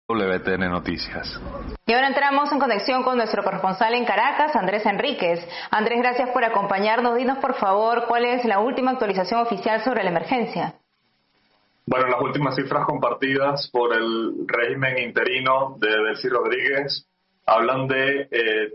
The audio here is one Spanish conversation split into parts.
WTN Noticias. Y ahora entramos en conexión con nuestro corresponsal en Caracas, Andrés Enríquez. Andrés, gracias por acompañarnos. Dinos, por favor, ¿cuál es la última actualización oficial sobre la emergencia? Bueno, las últimas cifras compartidas por el régimen interino de Delcy Rodríguez hablan de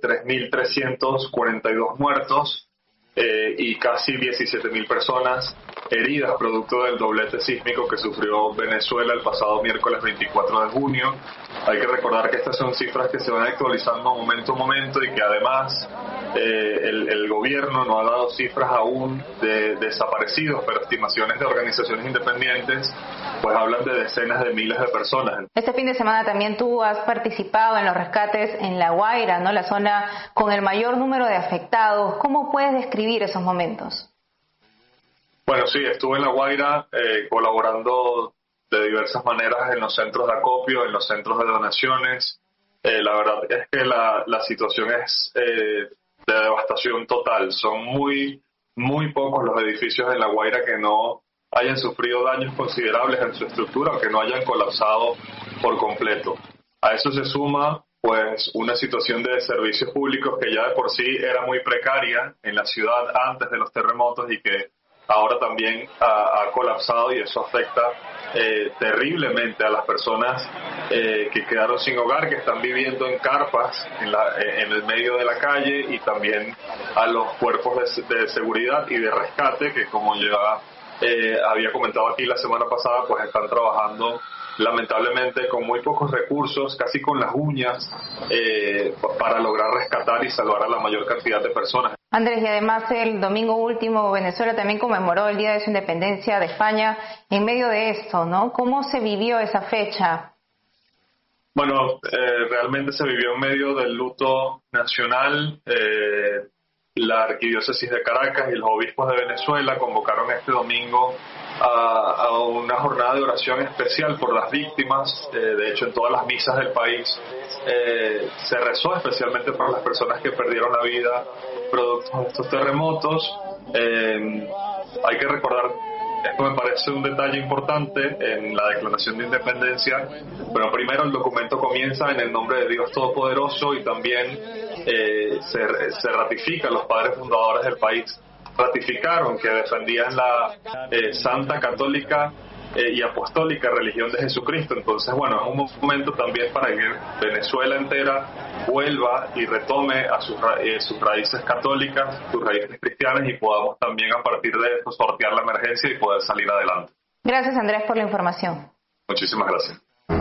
3.342 muertos y casi 17.000 personas heridas producto del doblete sísmico que sufrió Venezuela el pasado miércoles 24 de junio. Hay que recordar que estas son cifras que se van actualizando momento a momento y que además el gobierno no ha dado cifras aún de desaparecidos, pero estimaciones de organizaciones independientes pues hablan de decenas de miles de personas. Este fin de semana también tú has participado en los rescates en La Guaira, ¿no? La zona con el mayor número de afectados. ¿Cómo puedes describir esos momentos? Bueno, sí, estuve en La Guaira colaborando de diversas maneras en los centros de acopio, en los centros de donaciones. La verdad es que la situación es de devastación total. Son muy pocos los edificios en La Guaira que no hayan sufrido daños considerables en su estructura o que no hayan colapsado por completo. A eso se suma pues una situación de servicios públicos que ya de por sí era muy precaria en la ciudad antes de los terremotos y que ahora también ha colapsado, y eso afecta terriblemente a las personas que quedaron sin hogar, que están viviendo en carpas en el medio de la calle, y también a los cuerpos de seguridad y de rescate que, como ya había comentado aquí la semana pasada, pues están trabajando lamentablemente con muy pocos recursos, casi con las uñas, para lograr rescatar y salvar a la mayor cantidad de personas. Andrés, y además el domingo último Venezuela también conmemoró el Día de su Independencia de España en medio de esto, ¿no? ¿Cómo se vivió esa fecha? Bueno, realmente se vivió en medio del luto nacional. La Arquidiócesis de Caracas y los obispos de Venezuela convocaron este domingo a una jornada de oración especial por las víctimas. De hecho, en todas las misas del país se rezó especialmente por las personas que perdieron la vida producto de estos terremotos. Hay que recordar, esto me parece un detalle importante en la Declaración de Independencia. Bueno, primero el documento comienza en el nombre de Dios Todopoderoso, y también se ratifica, los padres fundadores del país ratificaron que defendían la santa, católica y apostólica religión de Jesucristo. Entonces, bueno, es un momento también para que Venezuela entera vuelva y retome a sus raíces católicas, sus raíces cristianas, y podamos también a partir de esto sortear la emergencia y poder salir adelante. Gracias, Andrés, por la información. Muchísimas gracias.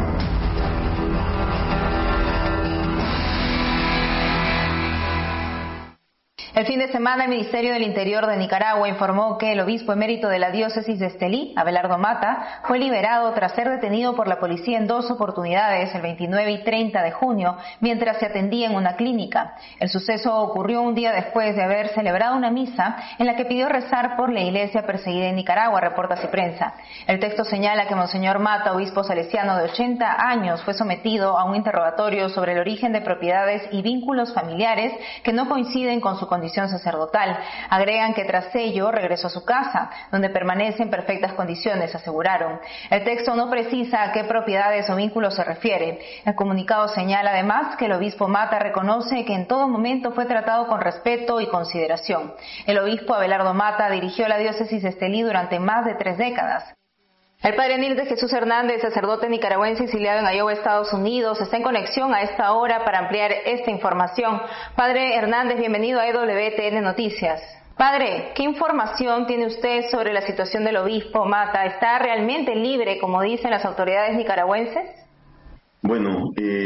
El fin de semana, el Ministerio del Interior de Nicaragua informó que el obispo emérito de la diócesis de Estelí, Abelardo Mata, fue liberado tras ser detenido por la policía en 2 oportunidades, el 29 y 30 de junio, mientras se atendía en una clínica. El suceso ocurrió un día después de haber celebrado una misa en la que pidió rezar por la iglesia perseguida en Nicaragua, reporta Ciprensa. El texto señala que Monseñor Mata, obispo salesiano de 80 años, fue sometido a un interrogatorio sobre el origen de propiedades y vínculos familiares que no coinciden con su condición sacerdotal. Agregan que tras ello regresó a su casa, donde permanece en perfectas condiciones, aseguraron. El texto no precisa a qué propiedades o vínculos se refiere. El comunicado señala además que el obispo Mata reconoce que en todo momento fue tratado con respeto y consideración. El obispo Abelardo Mata dirigió la diócesis de Estelí durante más de 3 décadas. El padre Nil de Jesús Hernández, sacerdote nicaragüense exiliado en Iowa, Estados Unidos, está en conexión a esta hora para ampliar esta información. Padre Hernández, bienvenido a EWTN Noticias. Padre, ¿qué información tiene usted sobre la situación del obispo Mata? ¿Está realmente libre, como dicen las autoridades nicaragüenses? Bueno,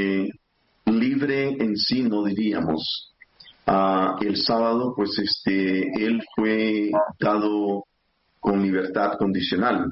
libre en sí no diríamos. El sábado, pues él fue dado con libertad condicional.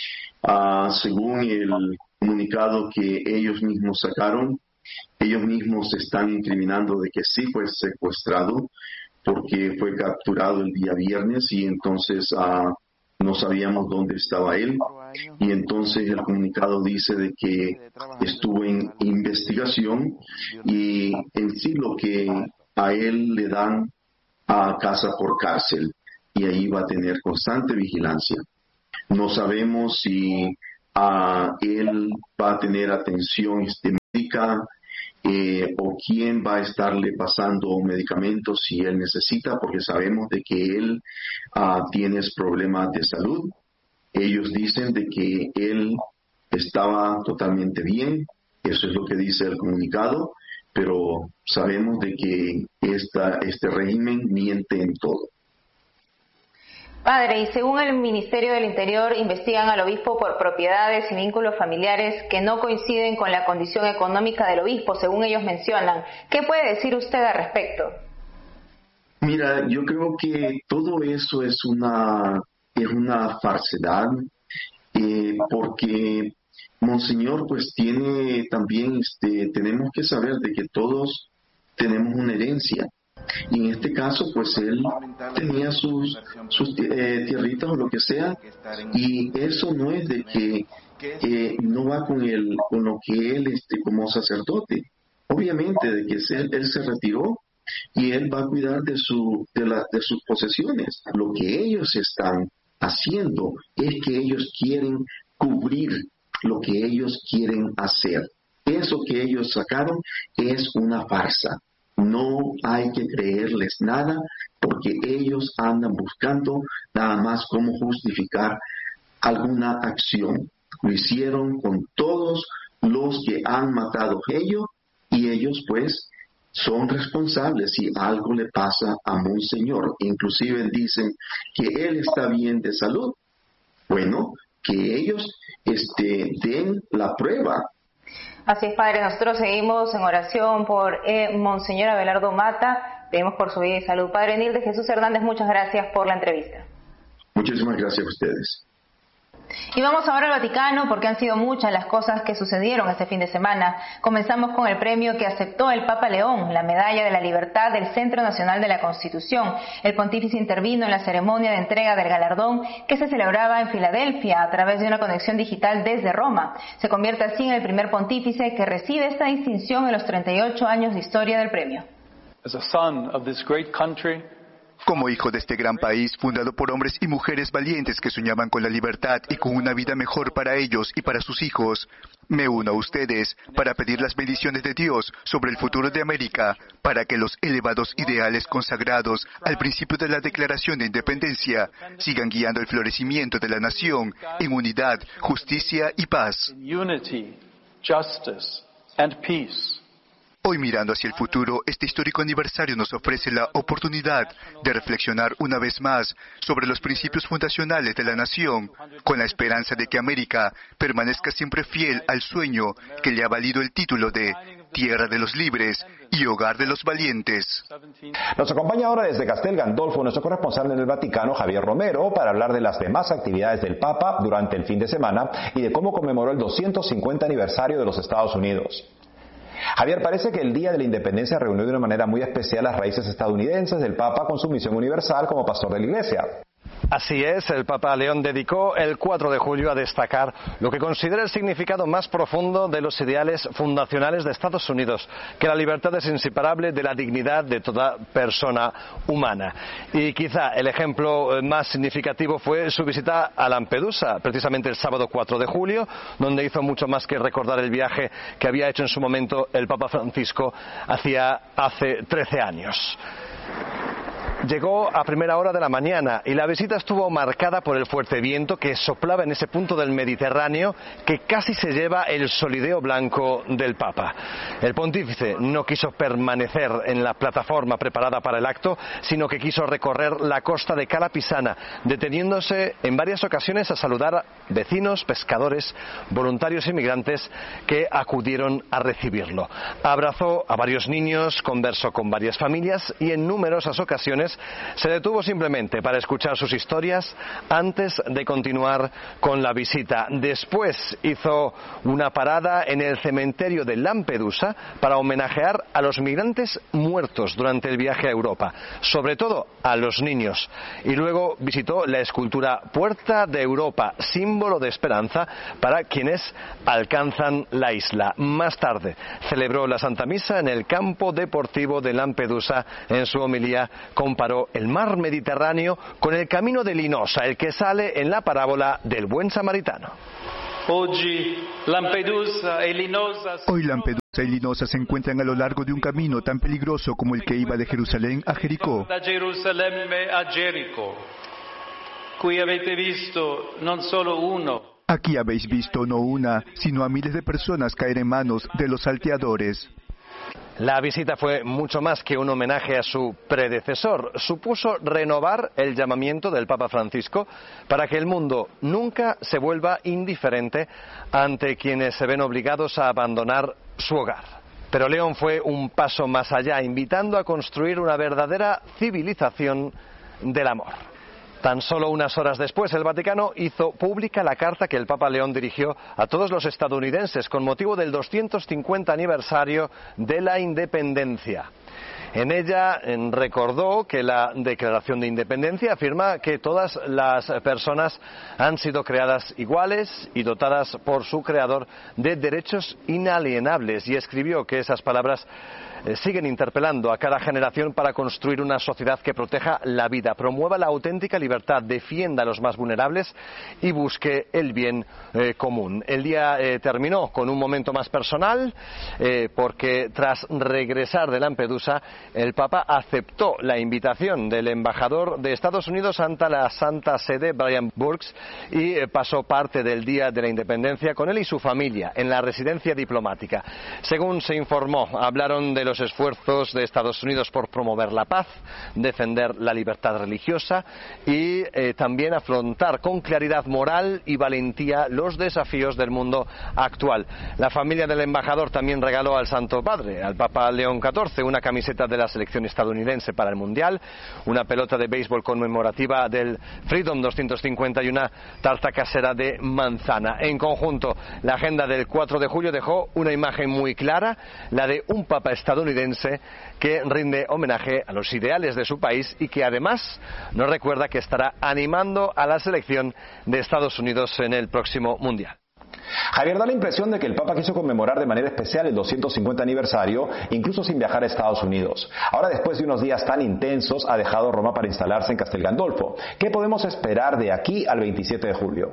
Según el comunicado que ellos mismos sacaron, ellos mismos se están incriminando de que sí fue secuestrado porque fue capturado el día viernes y entonces no sabíamos dónde estaba él, y entonces el comunicado dice de que estuvo en investigación y en sí lo que a él le dan a casa por cárcel, y ahí va a tener constante vigilancia. No sabemos si él va a tener atención médica o quién va a estarle pasando medicamentos si él necesita, porque sabemos de que él tiene problemas de salud. Ellos dicen de que él estaba totalmente bien, eso es lo que dice el comunicado, pero sabemos de que este régimen miente en todo. Padre, y según el Ministerio del Interior, investigan al obispo por propiedades y vínculos familiares que no coinciden con la condición económica del obispo, según ellos mencionan. ¿Qué puede decir usted al respecto? Mira, yo creo que todo eso es una falsedad, porque Monseñor pues tiene también, tenemos que saber de que todos tenemos una herencia. Y en este caso, pues él tenía sus tierritas o lo que sea, y eso no es de que no va con lo que él, como sacerdote. Obviamente, de que él se retiró y él va a cuidar de sus posesiones. Lo que ellos están haciendo es que ellos quieren cubrir lo que ellos quieren hacer. Eso que ellos sacaron es una farsa. No hay que creerles nada porque ellos andan buscando nada más cómo justificar alguna acción. Lo hicieron con todos los que han matado ellos y ellos pues son responsables si algo le pasa a Monseñor. Inclusive dicen que él está bien de salud. Bueno, que ellos den la prueba. Así es, Padre, nosotros seguimos en oración por Monseñor Abelardo Mata, pedimos por su vida y salud. Padre Nil de Jesús Hernández, muchas gracias por la entrevista. Muchísimas gracias a ustedes. Y vamos ahora al Vaticano porque han sido muchas las cosas que sucedieron este fin de semana. Comenzamos con el premio que aceptó el Papa León, la Medalla de la Libertad del Centro Nacional de la Constitución. El pontífice intervino en la ceremonia de entrega del galardón que se celebraba en Filadelfia a través de una conexión digital desde Roma. Se convierte así en el primer pontífice que recibe esta distinción en los 38 años de historia del premio. Como hijo de este gran país, fundado por hombres y mujeres valientes que soñaban con la libertad y con una vida mejor para ellos y para sus hijos, me uno a ustedes para pedir las bendiciones de Dios sobre el futuro de América, para que los elevados ideales consagrados al principio de la Declaración de Independencia sigan guiando el florecimiento de la nación en unidad, justicia y paz. Hoy, mirando hacia el futuro, este histórico aniversario nos ofrece la oportunidad de reflexionar una vez más sobre los principios fundacionales de la nación, con la esperanza de que América permanezca siempre fiel al sueño que le ha valido el título de Tierra de los Libres y Hogar de los Valientes. Nos acompaña ahora desde Castel Gandolfo nuestro corresponsal en el Vaticano, Javier Romero, para hablar de las demás actividades del Papa durante el fin de semana y de cómo conmemoró el 250 aniversario de los Estados Unidos. Javier, parece que el Día de la Independencia reunió de una manera muy especial las raíces estadounidenses del Papa con su misión universal como pastor de la Iglesia. Así es, el Papa León dedicó el 4 de julio a destacar lo que considera el significado más profundo de los ideales fundacionales de Estados Unidos, que la libertad es inseparable de la dignidad de toda persona humana. Y quizá el ejemplo más significativo fue su visita a Lampedusa, precisamente el sábado 4 de julio, donde hizo mucho más que recordar el viaje que había hecho en su momento el Papa Francisco hace 13 años. Llegó a primera hora de la mañana y la visita estuvo marcada por el fuerte viento que soplaba en ese punto del Mediterráneo que casi se lleva el solideo blanco del Papa. El pontífice no quiso permanecer en la plataforma preparada para el acto, sino que quiso recorrer la costa de Cala Pisana, deteniéndose en varias ocasiones a saludar a vecinos, pescadores, voluntarios y migrantes que acudieron a recibirlo. Abrazó a varios niños, conversó con varias familias y en numerosas ocasiones se detuvo simplemente para escuchar sus historias antes de continuar con la visita. Después hizo una parada en el cementerio de Lampedusa para homenajear a los migrantes muertos durante el viaje a Europa, sobre todo a los niños. Y luego visitó la escultura Puerta de Europa, símbolo de esperanza para quienes alcanzan la isla. Más tarde celebró la Santa Misa en el campo deportivo de Lampedusa. En su homilía comparó el mar Mediterráneo con el camino de Linosa, el que sale en la parábola del buen samaritano. Hoy Lampedusa y Linosa se encuentran a lo largo de un camino tan peligroso como el que iba de Jerusalén a Jericó. Aquí habéis visto no una, sino a miles de personas caer en manos de los salteadores. La visita fue mucho más que un homenaje a su predecesor. Supuso renovar el llamamiento del Papa Francisco para que el mundo nunca se vuelva indiferente ante quienes se ven obligados a abandonar su hogar. Pero León fue un paso más allá, invitando a construir una verdadera civilización del amor. Tan solo unas horas después, el Vaticano hizo pública la carta que el Papa León dirigió a todos los estadounidenses con motivo del 250 aniversario de la independencia. En ella recordó que la Declaración de Independencia afirma que todas las personas han sido creadas iguales y dotadas por su creador de derechos inalienables, y escribió que esas palabras siguen interpelando a cada generación para construir una sociedad que proteja la vida, promueva la auténtica libertad, defienda a los más vulnerables y busque el bien común. El día terminó con un momento más personal porque tras regresar de Lampedusa, el Papa aceptó la invitación del embajador de Estados Unidos ante la Santa Sede, Brian Burks, y pasó parte del Día de la Independencia con él y su familia en la residencia diplomática. Según se informó, hablaron de los esfuerzos de Estados Unidos por promover la paz, defender la libertad religiosa y también afrontar con claridad moral y valentía los desafíos del mundo actual. La familia del embajador también regaló al Santo Padre, al Papa León XIV, una camiseta de la selección estadounidense para el Mundial, una pelota de béisbol conmemorativa del Freedom 250 y una tarta casera de manzana. En conjunto, la agenda del 4 de julio dejó una imagen muy clara, la de un Papa estadounidense que rinde homenaje a los ideales de su país y que además nos recuerda que estará animando a la selección de Estados Unidos en el próximo Mundial. Javier, da la impresión de que el Papa quiso conmemorar de manera especial el 250 aniversario, incluso sin viajar a Estados Unidos. Ahora, después de unos días tan intensos, ha dejado Roma para instalarse en Castel Gandolfo. ¿Qué podemos esperar de aquí al 27 de julio?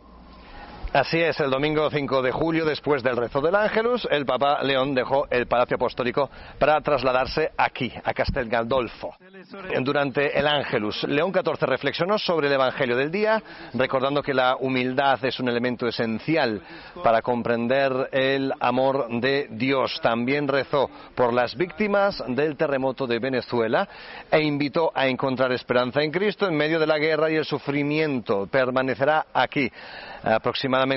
Así es, el domingo 5 de julio, después del rezo del Ángelus, el Papa León dejó el Palacio Apostólico para trasladarse aquí, a Castel Gandolfo. Durante el Ángelus, León XIV reflexionó sobre el Evangelio del día, recordando que la humildad es un elemento esencial para comprender el amor de Dios. También rezó por las víctimas del terremoto de Venezuela e invitó a encontrar esperanza en Cristo en medio de la guerra y el sufrimiento. Permanecerá aquí aproximadamente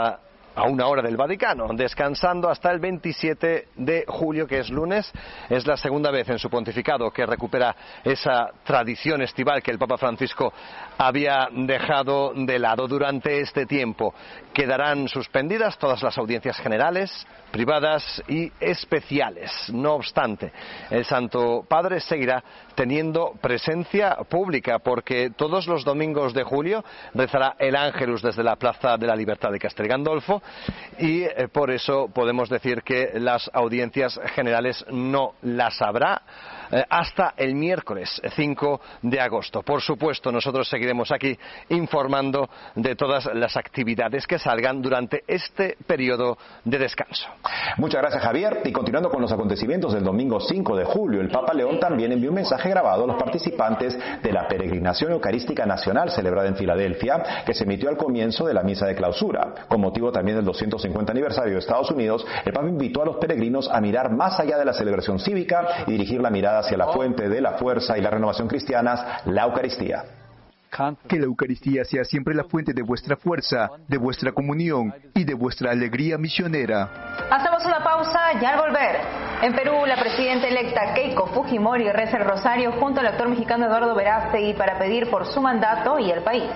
a una hora del Vaticano, descansando hasta el 27 de julio, que es lunes. Es la segunda vez en su pontificado que recupera esa tradición estival que el Papa Francisco había dejado de lado. Durante este tiempo quedarán suspendidas todas las audiencias generales, privadas y especiales. No obstante, el Santo Padre seguirá teniendo presencia pública, porque todos los domingos de julio rezará el Ángelus desde la Plaza de la Libertad de Castel Gandolfo, y por eso podemos decir que las audiencias generales no las habrá hasta el miércoles 5 de agosto. Por supuesto, nosotros seguiremos aquí informando de todas las actividades que salgan durante este periodo de descanso. Muchas gracias, Javier. Y continuando con los acontecimientos del domingo 5 de julio, el Papa León también envió un mensaje grabado a los participantes de la peregrinación eucarística nacional celebrada en Filadelfia, que se emitió al comienzo de la misa de clausura. Con motivo también del 250 aniversario de Estados Unidos, el Papa invitó a los peregrinos a mirar más allá de la celebración cívica y dirigir la mirada hacia la fuente de la fuerza y la renovación cristianas, la Eucaristía. Que la Eucaristía sea siempre la fuente de vuestra fuerza, de vuestra comunión y de vuestra alegría misionera. Hacemos una pausa y al volver. En Perú, la presidenta electa Keiko Fujimori reza el rosario junto al actor mexicano Eduardo Verástegui para pedir por su mandato y el país.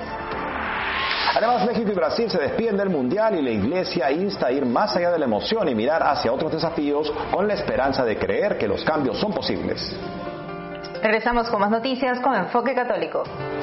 Además, México y Brasil se despiden del Mundial y la Iglesia insta a ir más allá de la emoción y mirar hacia otros desafíos con la esperanza de creer que los cambios son posibles. Regresamos con más noticias con Enfoque Católico.